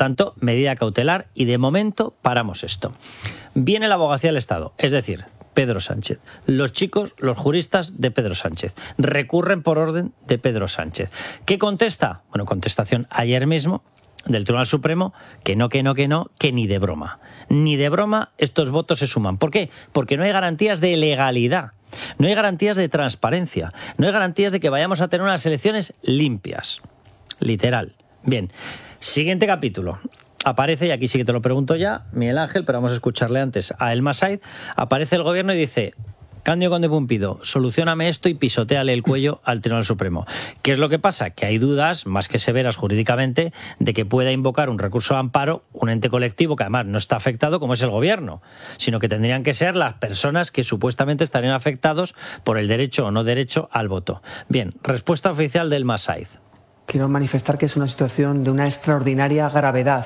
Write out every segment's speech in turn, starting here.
tanto, medida cautelar y de momento paramos esto. Viene la abogacía del Estado, es decir, Pedro Sánchez. Los chicos, los juristas de Pedro Sánchez, recurren por orden de Pedro Sánchez. ¿Qué contesta? Bueno, contestación ayer mismo del Tribunal Supremo, que ni de broma. Ni de broma estos votos se suman. ¿Por qué? Porque no hay garantías de legalidad, no hay garantías de transparencia, no hay garantías de que vayamos a tener unas elecciones limpias. Literal. Bien, siguiente capítulo. Aparece, y aquí sí que te lo pregunto ya, Miguel Ángel, pero vamos a escucharle antes a Elma Said. Aparece el gobierno y dice: Cándido Conde Pumpido, solucióname esto y pisotéale el cuello al Tribunal Supremo. ¿Qué es lo que pasa? Que hay dudas, más que severas jurídicamente, de que pueda invocar un recurso de amparo un ente colectivo que además no está afectado, como es el gobierno, sino que tendrían que ser las personas que supuestamente estarían afectados por el derecho o no derecho al voto. Bien, respuesta oficial del Elma Said. Quiero manifestar que es una situación de una extraordinaria gravedad,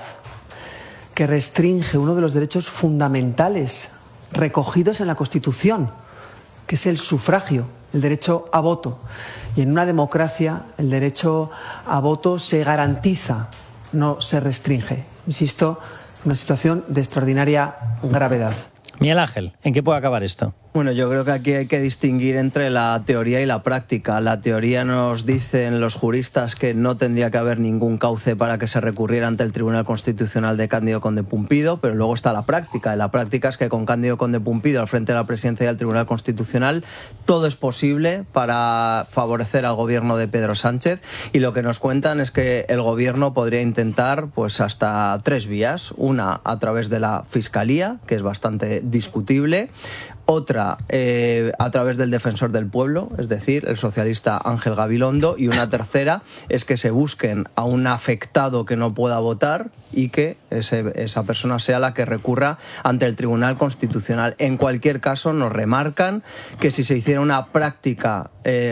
que restringe uno de los derechos fundamentales recogidos en la Constitución, que es el sufragio, el derecho a voto. Y en una democracia el derecho a voto se garantiza, no se restringe. Insisto, una situación de extraordinaria gravedad. Miguel Ángel, ¿en qué puede acabar esto? Bueno, yo creo que aquí hay que distinguir entre la teoría y la práctica. La teoría nos dicen los juristas que no tendría que haber ningún cauce para que se recurriera ante el Tribunal Constitucional de Cándido Conde Pumpido, pero luego está la práctica. Y la práctica es que con Cándido Conde Pumpido al frente de la presidencia del Tribunal Constitucional todo es posible para favorecer al gobierno de Pedro Sánchez, y lo que nos cuentan es que el gobierno podría intentar pues hasta 3 vías. Una, a través de la Fiscalía, que es bastante discutible. Otra, a través del Defensor del Pueblo, es decir, el socialista Ángel Gabilondo. Y una tercera es que se busquen a un afectado que no pueda votar y que esa persona sea la que recurra ante el Tribunal Constitucional. En cualquier caso, nos remarcan que si se hiciera una práctica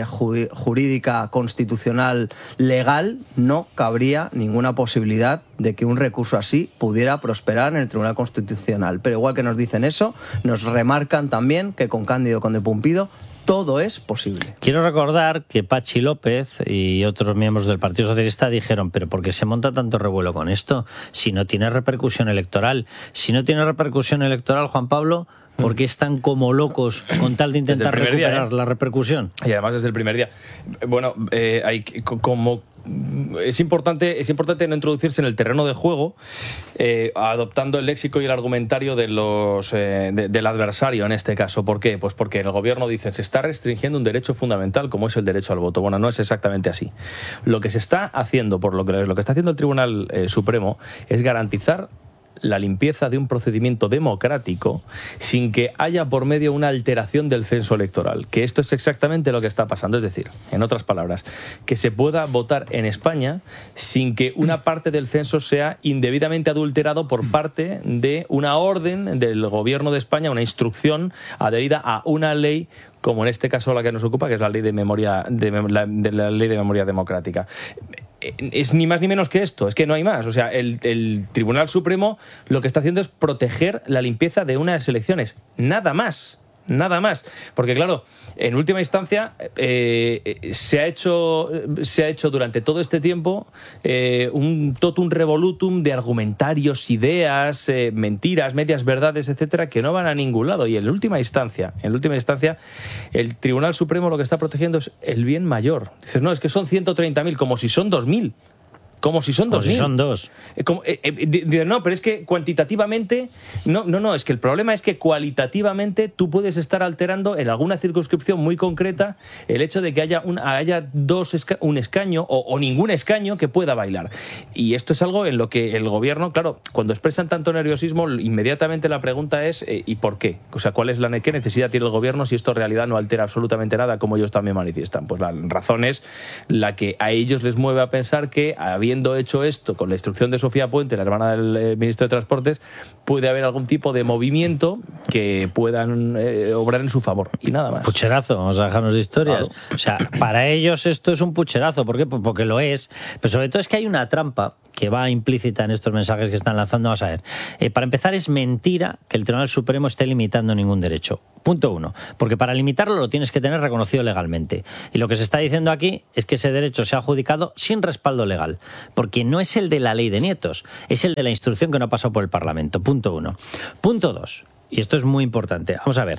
jurídica constitucional legal, no cabría ninguna posibilidad de que un recurso así pudiera prosperar en el Tribunal Constitucional. Pero igual que nos dicen eso, nos remarcan también que con Cándido Conde Pumpido todo es posible. Quiero recordar que Pachi López y otros miembros del Partido Socialista dijeron: ¿pero por qué se monta tanto revuelo con esto? Si no tiene repercusión electoral. Si no tiene repercusión electoral, Juan Pablo, ¿por qué están como locos con tal de intentar recuperar la repercusión? Y además desde el primer día. Bueno, hay como... Es importante no introducirse en el terreno de juego adoptando el léxico y el argumentario de del adversario en este caso. ¿Por qué? Pues porque el gobierno dice: se está restringiendo un derecho fundamental como es el derecho al voto. Bueno, no es exactamente así. Lo que se está haciendo, lo que está haciendo el Tribunal Supremo es garantizar la limpieza de un procedimiento democrático sin que haya por medio una alteración del censo electoral, que esto es exactamente lo que está pasando. Es decir, en otras palabras, que se pueda votar en España sin que una parte del censo sea indebidamente adulterado por parte de una orden del gobierno de España, una instrucción adherida a una ley, como en este caso la que nos ocupa, que es la ley de memoria la ley de memoria democrática. Es ni más ni menos que esto, es que no hay más. O sea, el Tribunal Supremo lo que está haciendo es proteger la limpieza de unas elecciones, nada más. Nada más, porque claro, en última instancia se ha hecho durante todo este tiempo un totum revolutum de argumentarios, ideas, mentiras, medias verdades, etcétera, que no van a ningún lado. Y en última instancia, el Tribunal Supremo lo que está protegiendo es el bien mayor. Dices: no, es que son 130.000, como si son 2.000. Como si son 2.000. Como si son 2. No, pero es que cuantitativamente... No, es que el problema es que cualitativamente tú puedes estar alterando en alguna circunscripción muy concreta el hecho de que haya un escaño o ningún escaño que pueda bailar. Y esto es algo en lo que el gobierno, claro, cuando expresan tanto nerviosismo, inmediatamente la pregunta es ¿y por qué? O sea, ¿qué necesidad tiene el gobierno si esto en realidad no altera absolutamente nada, como ellos también manifiestan? Pues la razón es la que a ellos les mueve a pensar que, habiendo hecho esto con la instrucción de Sofía Puente, la hermana del ministro de Transportes, puede haber algún tipo de movimiento que puedan obrar en su favor, y nada más. Pucherazo, vamos a dejarnos de historias. Claro. O sea, para ellos esto es un pucherazo. ¿Por qué? Porque lo es. Pero sobre todo es que hay una trampa que va implícita en estos mensajes que están lanzando. Vamos a ver. Para empezar, es mentira que el Tribunal Supremo esté limitando ningún derecho. Punto 1. Porque para limitarlo lo tienes que tener reconocido legalmente. Y lo que se está diciendo aquí es que ese derecho se ha adjudicado sin respaldo legal. porque no es el de la ley de nietos, es el de la instrucción que no ha pasado por el Parlamento. Punto 1. Punto 2, y esto es muy importante. Vamos a ver,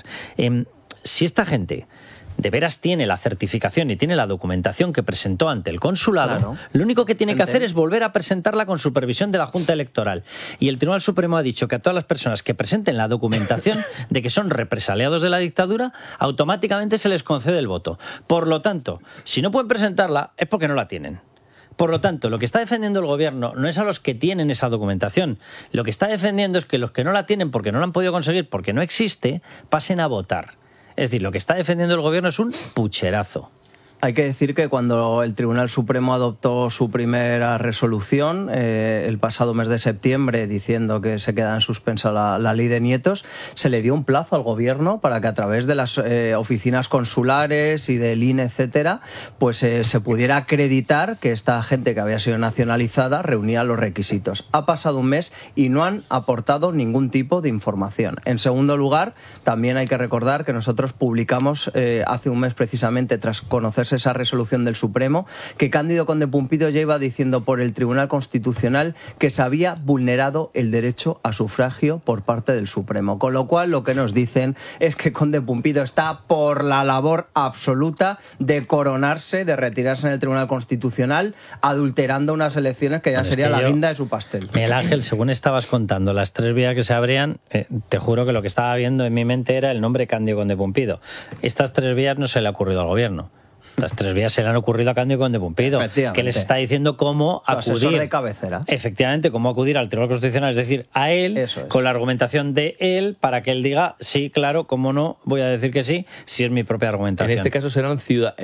si esta gente de veras tiene la certificación y tiene la documentación que presentó ante el consulado, claro, lo único que tiene que hacer es volver a presentarla con supervisión de la Junta Electoral. Y el Tribunal Supremo ha dicho que a todas las personas que presenten la documentación de que son represaliados de la dictadura, automáticamente se les concede el voto. Por lo tanto, si no pueden presentarla, es porque no la tienen. Por lo tanto, lo que está defendiendo el gobierno no es a los que tienen esa documentación. Lo que está defendiendo es que los que no la tienen porque no la han podido conseguir, porque no existe, pasen a votar. Es decir, lo que está defendiendo el gobierno es un pucherazo. Hay que decir que cuando el Tribunal Supremo adoptó su primera resolución el pasado mes de septiembre, diciendo que se queda en suspensa la ley de nietos, se le dio un plazo al gobierno para que a través de las oficinas consulares y del INE, etcétera, pues se pudiera acreditar que esta gente que había sido nacionalizada reunía los requisitos. Ha pasado un mes y no han aportado ningún tipo de información. En segundo lugar, también hay que recordar que nosotros publicamos hace un mes precisamente, tras conocerse esa resolución del Supremo, que Cándido Conde Pumpido ya iba diciendo por el Tribunal Constitucional que se había vulnerado el derecho a sufragio por parte del Supremo. Con lo cual, lo que nos dicen es que Conde Pumpido está por la labor absoluta de coronarse, de retirarse en el Tribunal Constitucional, adulterando unas elecciones que ya sería la guinda de su pastel. Miguel Ángel, según estabas contando las 3 vías que se abrían, te juro que lo que estaba viendo en mi mente era el nombre Cándido Conde Pumpido. Estas 3 vías no se le ha ocurrido al gobierno. Las 3 vías se le han ocurrido a Cándido Conde Pumpido, que les está diciendo cómo acudir de cabecera. Efectivamente, cómo acudir al Tribunal Constitucional, es decir, a él, con la argumentación de él, para que él diga, sí, claro, cómo no, voy a decir que sí, si es mi propia argumentación. En este caso serán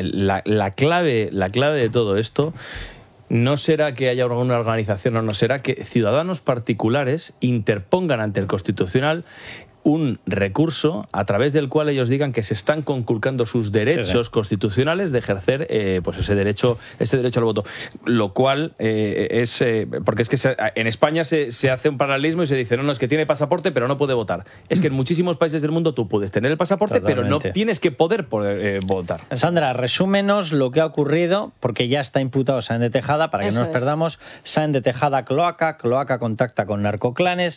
la clave de todo esto. No será que haya una organización, no será que ciudadanos particulares interpongan ante el Constitucional un recurso a través del cual ellos digan que se están conculcando sus derechos constitucionales de ejercer pues ese derecho al voto, lo cual es porque es que en España se hace un paralelismo y se dice no, es que tiene pasaporte pero no puede votar. Es que en muchísimos países del mundo tú puedes tener el pasaporte pero no tienes que poder votar. Sandra, resúmenos lo que ha ocurrido, porque ya está imputado Sáenz de Tejada, para que no nos perdamos. Sáenz de Tejada Cloaca contacta con narcoclanes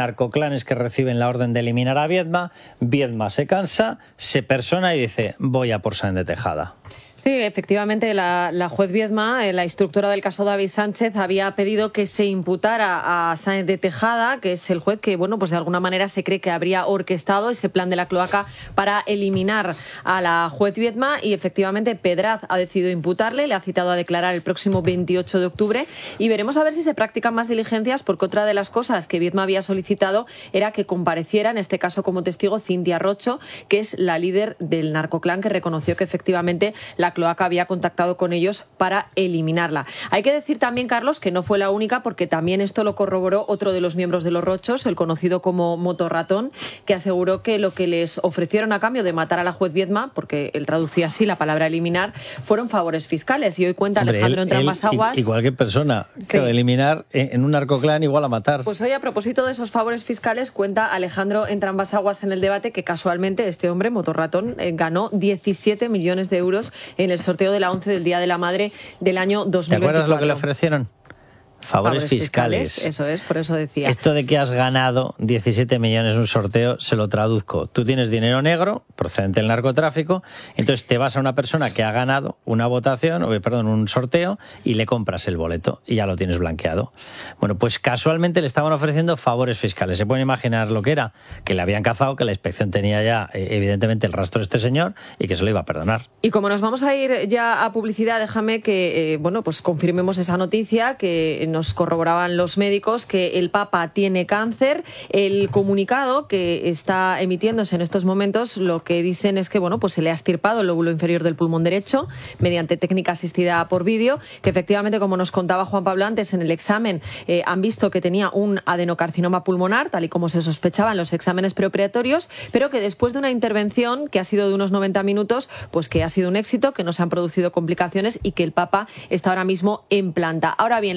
que reciben la orden de eliminar a Viedma se cansa, se persona y dice, voy a por Sáenz de Tejada. Sí, efectivamente, la juez Viedma, la instructora del caso David Sánchez, había pedido que se imputara a Sáenz de Tejada, que es el juez que, bueno, pues de alguna manera se cree que habría orquestado ese plan de la cloaca para eliminar a la juez Viedma, y efectivamente Pedraz ha decidido imputarle, le ha citado a declarar el próximo 28 de octubre y veremos a ver si se practican más diligencias, porque otra de las cosas que Viedma había solicitado era que compareciera, en este caso como testigo, Cintia Rocho, que es la líder del narcoclán, que reconoció que efectivamente la cloaca había contactado con ellos para eliminarla. Hay que decir también, Carlos, que no fue la única, porque también esto lo corroboró otro de los miembros de los Rochos, el conocido como Motorratón, que aseguró que lo que les ofrecieron a cambio de matar a la juez Viedma, porque él traducía así la palabra eliminar, fueron favores fiscales. Y hoy cuenta Alejandro Entrambasaguas. Igual que persona, sí. Eliminar en un narcoclán igual a matar. Pues hoy, a propósito de esos favores fiscales, cuenta Alejandro Entrambasaguas en el debate que casualmente este hombre, Motorratón, ganó 17 millones de euros en el sorteo de la 11 del Día de la Madre del año 2024. ¿Te acuerdas lo que le ofrecieron? Favores fiscales. Eso es, por eso decía. Esto de que has ganado 17 millones en un sorteo, se lo traduzco. Tú tienes dinero negro, procedente del narcotráfico, entonces te vas a una persona que ha ganado una votación, un sorteo, y le compras el boleto y ya lo tienes blanqueado. Bueno, pues casualmente le estaban ofreciendo favores fiscales. Se pueden imaginar lo que era, que le habían cazado, que la inspección tenía ya evidentemente el rastro de este señor y que se lo iba a perdonar. Y como nos vamos a ir ya a publicidad, déjame que pues confirmemos esa noticia que nos corroboraban los médicos, que el Papa tiene cáncer. El comunicado que está emitiéndose en estos momentos, lo que dicen es que pues se le ha extirpado el lóbulo inferior del pulmón derecho mediante técnica asistida por vídeo, que efectivamente, como nos contaba Juan Pablo antes, en el examen han visto que tenía un adenocarcinoma pulmonar, tal y como se sospechaba en los exámenes preoperatorios, pero que después de una intervención que ha sido de unos 90 minutos, pues que ha sido un éxito, que no se han producido complicaciones y que el Papa está ahora mismo en planta. Ahora bien, la pregunta es,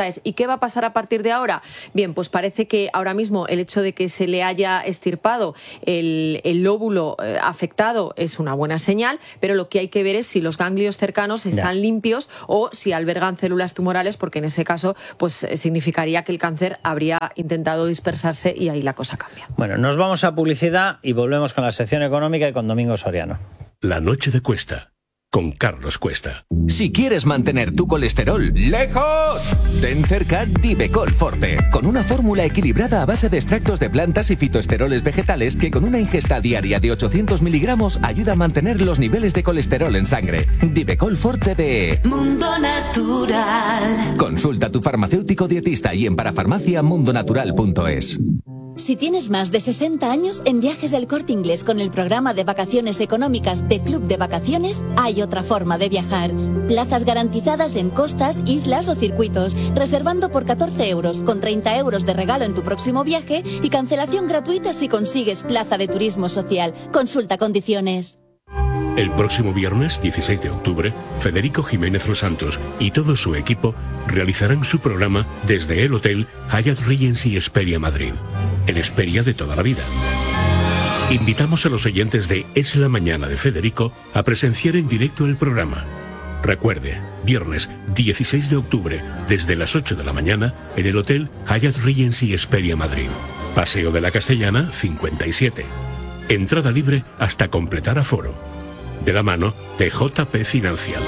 enfermedades. ¿Y qué va a pasar a partir de ahora? Bien, pues parece que ahora mismo el hecho de que se le haya extirpado el lóbulo afectado es una buena señal, pero lo que hay que ver es si los ganglios cercanos están limpios o si albergan células tumorales, porque en ese caso pues significaría que el cáncer habría intentado dispersarse y ahí la cosa cambia. Bueno, nos vamos a publicidad y volvemos con la sección económica y con Domingo Soriano. La noche de Cuesta, con Carlos Cuesta. Si quieres mantener tu colesterol lejos, ten cerca Divecol Forte, con una fórmula equilibrada a base de extractos de plantas y fitoesteroles vegetales que con una ingesta diaria de 800 miligramos ayuda a mantener los niveles de colesterol en sangre. Divecol Forte de Mundo Natural. Consulta a tu farmacéutico dietista y en parafarmaciamundonatural.es. Si tienes más de 60 años, en Viajes del Corte Inglés con el programa de vacaciones económicas de Club de Vacaciones hay otra forma de viajar. Plazas garantizadas en costas, islas o circuitos, reservando por 14 euros, con 30 euros de regalo en tu próximo viaje y cancelación gratuita si consigues plaza de turismo social. Consulta condiciones. El próximo viernes, 16 de octubre, Federico Jiménez Los Santos y todo su equipo realizarán su programa desde el Hotel Hyatt Regency Hesperia Madrid, el Hesperia de toda la vida. Invitamos a los oyentes de Es la Mañana de Federico a presenciar en directo el programa. Recuerde, viernes 16 de octubre, desde las 8 de la mañana, en el Hotel Hyatt Regency Hesperia Madrid. Paseo de la Castellana, 57. Entrada libre hasta completar aforo. De la mano de JP Financial.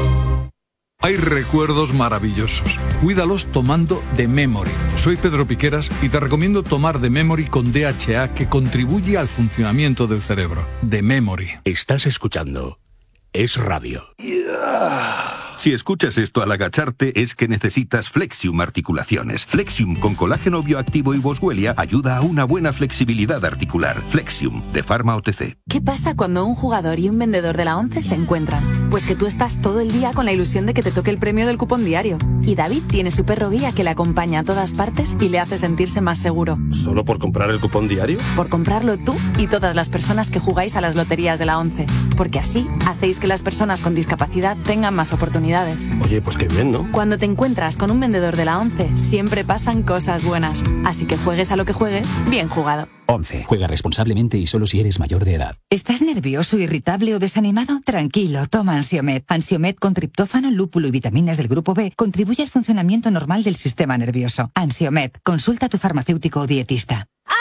Hay recuerdos maravillosos. Cuídalos tomando The Memory. Soy Pedro Piqueras y te recomiendo tomar The Memory con DHA, que contribuye al funcionamiento del cerebro. The Memory. Estás escuchando Es Radio. Si escuchas esto al agacharte es que necesitas Flexium Articulaciones. Flexium con colágeno bioactivo y boswellia ayuda a una buena flexibilidad articular. Flexium, de Pharma OTC. ¿Qué pasa cuando un jugador y un vendedor de la ONCE se encuentran? Pues que tú estás todo el día con la ilusión de que te toque el premio del cupón diario. Y David tiene su perro guía que le acompaña a todas partes y le hace sentirse más seguro. ¿Solo por comprar el cupón diario? Por comprarlo tú y todas las personas que jugáis a las loterías de la ONCE. Porque así hacéis que las personas con discapacidad tengan más oportunidades. Oye, pues qué bien, ¿no? Cuando te encuentras con un vendedor de la ONCE, siempre pasan cosas buenas. Así que juegues a lo que juegues, bien jugado. ONCE. Juega responsablemente y solo si eres mayor de edad. ¿Estás nervioso, irritable o desanimado? Tranquilo, toma Ansiomed. Ansiomed con triptófano, lúpulo y vitaminas del grupo B contribuye al funcionamiento normal del sistema nervioso. Ansiomed. Consulta a tu farmacéutico o dietista.